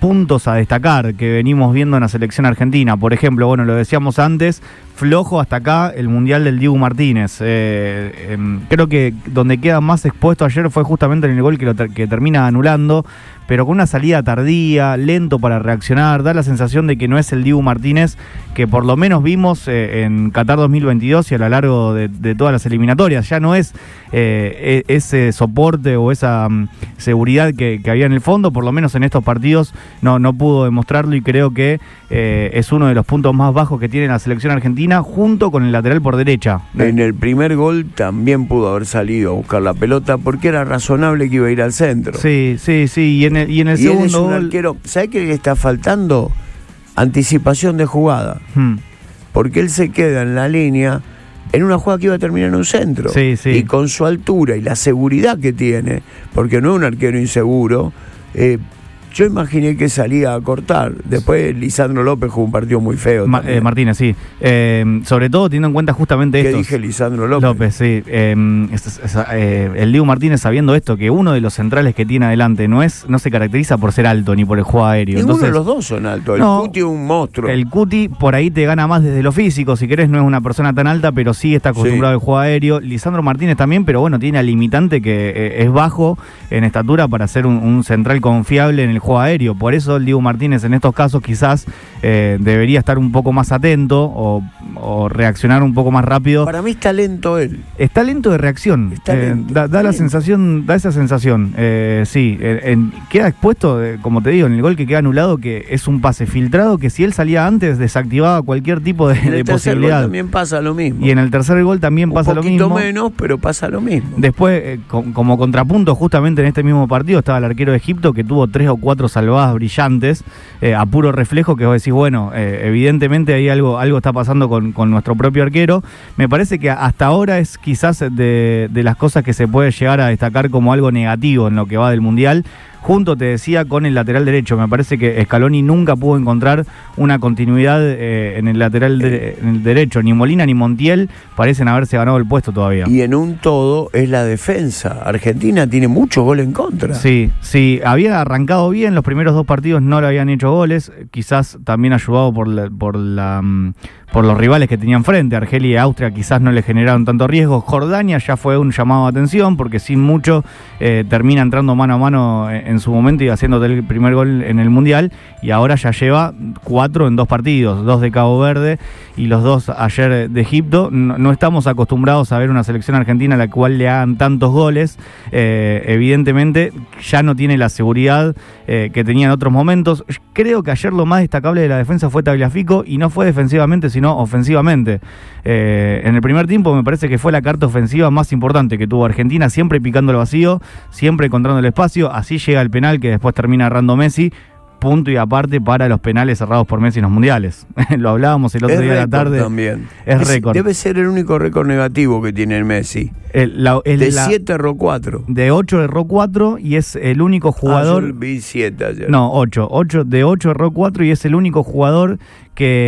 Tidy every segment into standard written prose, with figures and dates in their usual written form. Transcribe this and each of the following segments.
puntos a destacar que venimos viendo en la selección argentina. Por ejemplo, bueno, lo decíamos antes, flojo hasta acá el Mundial del Dibu Martínez. Creo que donde queda más expuesto ayer fue justamente en el gol que termina anulando, pero con una salida tardía, lento para reaccionar. Da la sensación de que no es el Dibu Martínez que por lo menos vimos en Qatar 2022 y a lo largo de todas las eliminatorias. Ya no es ese soporte o esa seguridad que había en el fondo, por lo menos en estos partidos no pudo demostrarlo, y creo que es uno de los puntos más bajos que tiene la selección argentina, junto con el lateral por derecha. En el primer gol también pudo haber salido a buscar la pelota porque era razonable que iba a ir al centro. Sí, y en el segundo él es un gol... arquero. ¿Sabe qué le está faltando? Anticipación de jugada. Porque él se queda en la línea en una jugada que iba a terminar en un centro. Sí. Y con su altura y la seguridad que tiene, porque no es un arquero inseguro, yo imaginé que salía a cortar. Después Lisandro López jugó un partido muy feo. Martínez, sí. Sobre todo teniendo en cuenta justamente esto. ¿Qué dije Lisandro López? López, sí. El Dibu Martínez, sabiendo esto, que uno de los centrales que tiene adelante no se caracteriza por ser alto ni por el juego aéreo. Ninguno Entonces, de los dos son altos. El Cuti es un monstruo. El Cuti por ahí te gana más desde lo físico. Si querés, no es una persona tan alta, pero sí está acostumbrado al juego aéreo. Lisandro Martínez también, pero bueno, tiene al limitante que es bajo en estatura para ser un central confiable en el juego aéreo. Por eso el Dibu Martínez en estos casos quizás debería estar un poco más atento o reaccionar un poco más rápido. Para mí está lento él. Está lento de reacción. Da esa sensación. Queda expuesto, como te digo, en el gol que queda anulado, que es un pase filtrado que si él salía antes desactivaba cualquier tipo de posibilidad. En el tercer gol también pasa lo mismo. Y en el tercer gol también pasa lo mismo. Un poquito menos, pero pasa lo mismo. Después, como contrapunto, justamente en este mismo partido estaba el arquero de Egipto, que tuvo 3 o 4 salvadas brillantes, a puro reflejo, que vos decís, bueno, evidentemente ahí algo está pasando con nuestro propio arquero. Me parece que hasta ahora es quizás de las cosas que se puede llegar a destacar como algo negativo en lo que va del Mundial. Junto, te decía, con el lateral derecho. Me parece que Scaloni nunca pudo encontrar una continuidad en el lateral en el derecho. Ni Molina ni Montiel parecen haberse ganado el puesto todavía. Y en un todo es la defensa. Argentina tiene muchos goles en contra. Sí, había arrancado bien. Los primeros 2 partidos no le habían hecho goles. Quizás también ayudado por los rivales que tenían frente. Argelia y Austria quizás no le generaron tanto riesgo. Jordania ya fue un llamado de atención, porque sin mucho termina entrando mano a mano en su momento y haciéndote el primer gol en el Mundial, y ahora ya lleva 4 en 2 partidos, 2 de Cabo Verde y los 2 ayer de Egipto. No estamos acostumbrados a ver una selección argentina a la cual le hagan tantos goles. Evidentemente ya no tiene la seguridad que tenía en otros momentos. Creo que ayer lo más destacable de la defensa fue Tagliafico, y no fue defensivamente sino ofensivamente. En el primer tiempo me parece que fue la carta ofensiva más importante que tuvo Argentina, siempre picando el vacío, siempre encontrando el espacio. Así llega el penal que después termina errando Messi. Punto y aparte para los penales cerrados por Messi en los mundiales. Lo hablábamos el otro día de la tarde. También. Es récord. Debe ser el único récord negativo que tiene el Messi. De 7 erró 4. De 8 erró 4 y es el único jugador. Yo vi 7 ayer. No, 8. De 8 erró 4 y es el único jugador que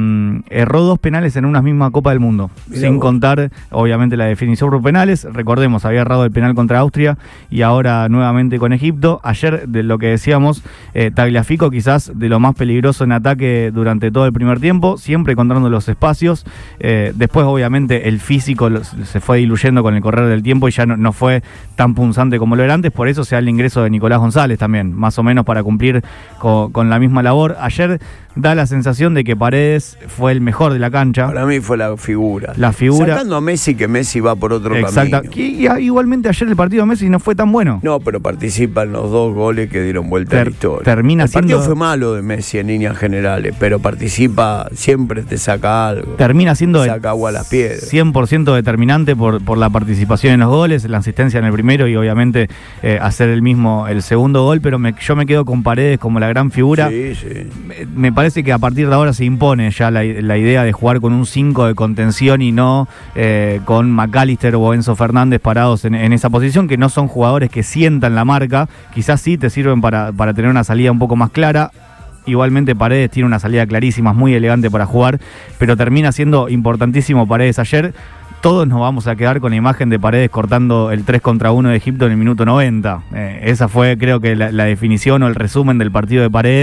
erró 2 penales en una misma Copa del Mundo. Mirá sin contar, obviamente, la definición por penales. Recordemos, había errado el penal contra Austria y ahora nuevamente con Egipto. Ayer, de lo que decíamos, Tagliafico quizás de lo más peligroso en ataque durante todo el primer tiempo, siempre encontrando los espacios. Después, obviamente, el físico se fue diluyendo con el correr del tiempo y ya no fue tan punzante como lo era antes. Por eso se da el ingreso de Nicolás González también, más o menos para cumplir con la misma labor. Ayer da la sensación de que Paredes fue el mejor de la cancha. Para mí fue la figura. Sacando a Messi, que Messi va por otro camino. Y igualmente ayer el partido de Messi no fue tan bueno. No, pero participa en los 2 goles que dieron vuelta a la historia. El partido fue malo de Messi en líneas generales, pero participa, siempre te saca algo. Termina siendo saca agua a las piedras. 100% determinante por la participación en los goles, la asistencia en el primero y obviamente hacer el segundo gol, pero yo me quedo con Paredes como la gran figura. Sí. Me parece que a partir de ahora se impone ya la idea de jugar con un 5 de contención y no con McAllister o Enzo Fernández parados en esa posición, que no son jugadores que sientan la marca. Quizás sí te sirven para tener una salida un poco más clara. Igualmente Paredes tiene una salida clarísima, es muy elegante para jugar, pero termina siendo importantísimo Paredes ayer. Todos nos vamos a quedar con la imagen de Paredes cortando el 3 contra 1 de Egipto en el minuto 90. Esa fue, creo que, la definición o el resumen del partido de Paredes.